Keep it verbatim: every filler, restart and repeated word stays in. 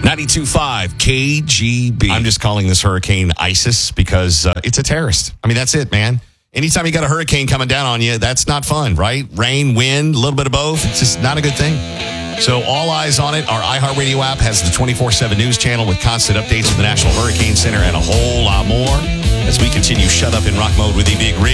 ninety-two point five K G B. I'm just calling this hurricane ISIS because uh, it's a terrorist. I mean, that's it, man. Anytime you got a hurricane coming down on you, that's not fun, right? Rain, wind, a little bit of both. It's just not a good thing. So all eyes on it. Our iHeartRadio app has the twenty-four seven news channel with constant updates from the National Hurricane Center and a whole lot more as we continue Shut Up and Rock Mode with the Big Rig.